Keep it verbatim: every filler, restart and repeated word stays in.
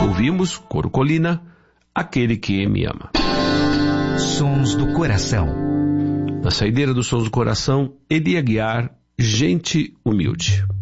Ouvimos Coro Colina, Aquele que me ama. Sons do Coração. Na saideira dos Sons do Coração, Elia Guiar, Gente Humilde.